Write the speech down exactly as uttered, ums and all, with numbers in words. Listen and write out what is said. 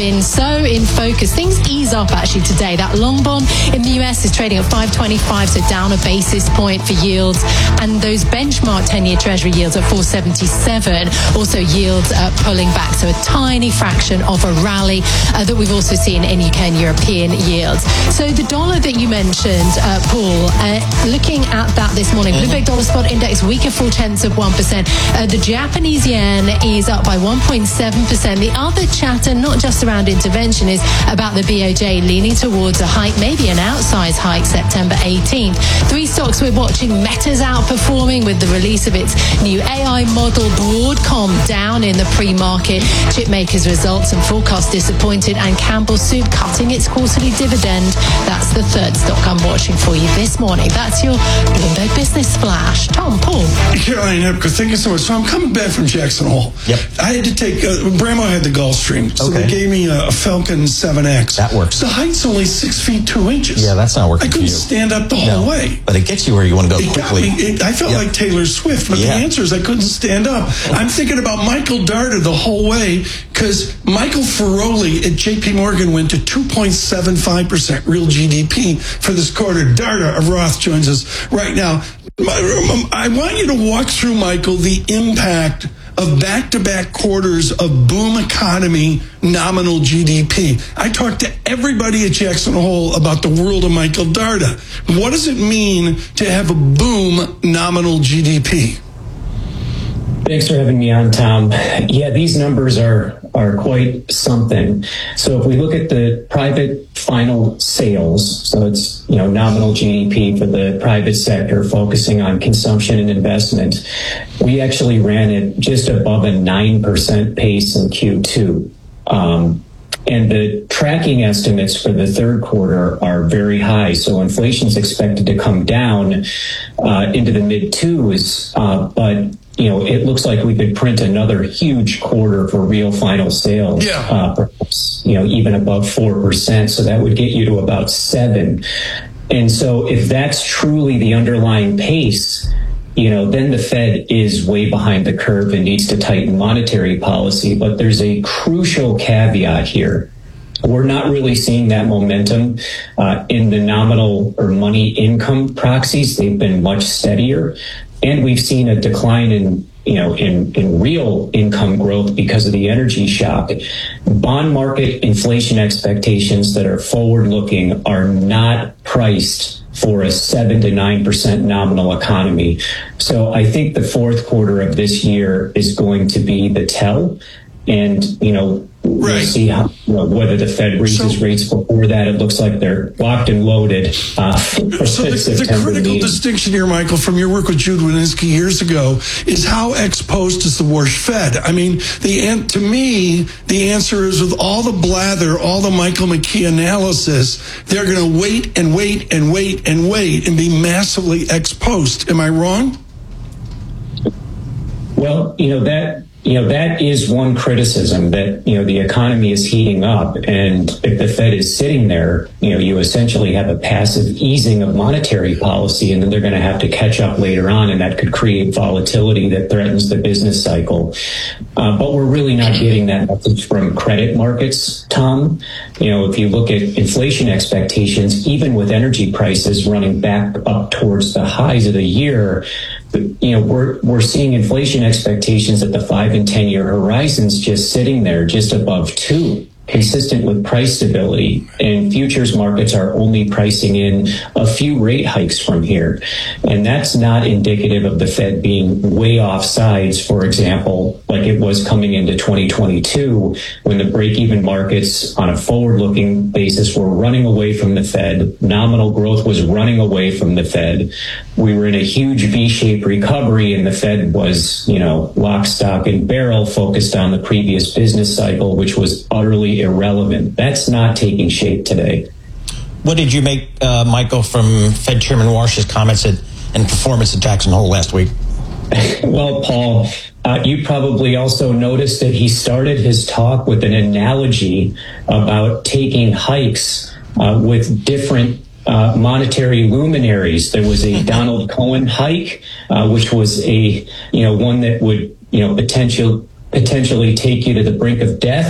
Been so in focus. Things ease up actually today. That long bond in the U S is trading at five twenty-five, so down a basis point for yields. And those benchmark ten-year Treasury yields at four seventy-seven. Also yields uh, pulling back, so a tiny fraction of a rally uh, that we've also seen in U K and European yields. So the dollar that you mentioned, uh, Paul, uh, looking at that this morning, Bloomberg Dollar Spot Index weaker four tenths of one percent. Uh, the Japanese yen is up by one point seven percent. The other chatter, not just around intervention, is about the B O J leaning towards a hike, maybe an outsized hike, September eighteenth. Three stocks we're watching. Meta's outperforming with the release of its new A I model. Broadcom down in the pre-market. Chip makers' results and forecast disappointed. And Campbell Soup cutting its quarterly dividend. That's the third stock I'm watching for you this morning. That's your Bloomberg Business Flash. Tom, Paul. Caroline Hepker, thank you so much. So I'm coming back from Jackson Hole. Yep. I had to take, uh, Bramo had the Gulfstream, so Okay. they gave me a, a Falcon seven X. That works. The height's only six feet two inches. Yeah, that's not working I couldn't for you. stand up the No, whole way. but it gets you where you want to go It got quickly. me. It, I felt Yep. like Taylor Swift, but Yeah. the answer is I couldn't stand up. I'm thinking about Michael Darda the whole way because Michael Ferroli at J P Morgan went to two point seven five percent real G D P for this quarter. Darda of Roth joins us right now. I want you to walk through, Michael, the impact of back-to-back quarters of boom economy nominal G D P. I talked to everybody at Jackson Hole about the world of Michael Darda. What does it mean to have a boom nominal G D P? Thanks for having me on, Tom. Yeah, these numbers are are quite something. So if we look at the private final sales, so it's, you know, nominal G D P for the private sector focusing on consumption and investment, we actually ran it just above a nine percent pace in Q two. Um, And the tracking estimates for the third quarter are very high. So inflation is expected to come down uh, into the mid twos, uh, but you know, it looks like we could print another huge quarter for real final sales, Yeah. uh, perhaps, you know, even above four percent. So that would get you to about seven. And so if that's truly the underlying pace, you know, then the Fed is way behind the curve and needs to tighten monetary policy. But there's a crucial caveat here. We're not really seeing that momentum uh, in the nominal or money income proxies. They've been much steadier. And we've seen a decline in, you know, in, in real income growth because of the energy shock. Bond market inflation expectations that are forward looking are not priced for a seven to nine percent nominal economy. So I think the fourth quarter of this year is going to be the tell. And, you know, we'll Right. see how, you know, whether the Fed raises So- rates before that. It looks like they're locked and loaded uh, for So the the, the September critical meeting. distinction here, Michael, from your work with Jude Wanniski years ago, is how exposed is the Warsh Fed? I mean, the an- to me, the answer is with all the blather, all the Michael McKee analysis, they're going to wait and wait and wait and wait and be massively exposed. Am I wrong? Well, you know, that you know that is one criticism, that, you know, the economy is heating up, and if the Fed is sitting there, you know, you essentially have a passive easing of monetary policy, and then they're going to have to catch up later on, and that could create volatility that threatens the business cycle. Uh, but we're really not getting that message from credit markets, Tom. You know, if you look at inflation expectations, even with energy prices running back up towards the highs of the year, you know, we're we're seeing inflation expectations at the five and ten year horizons just sitting there, just above two, consistent with price stability. And futures markets are only pricing in a few rate hikes from here, and that's not indicative of the Fed being way off sides, for example, like it was coming into twenty twenty-two, when the break-even markets on a forward-looking basis were running away from the Fed. Nominal growth was running away from the Fed. We were in a huge V-shaped recovery, and the Fed was, you know, lock, stock, and barrel, focused on the previous business cycle, which was utterly irrelevant. That's not taking shape today. What did you make, uh, Michael, from Fed Chairman Warsh's comments at, and performance at Jackson Hole last week? Well, Paul, uh, you probably also noticed that he started his talk with an analogy about taking hikes uh, with different Uh, monetary luminaries. There was a Donald Cohen hike, uh, which was a, you know, one that would, you know, potential, potentially take you to the brink of death.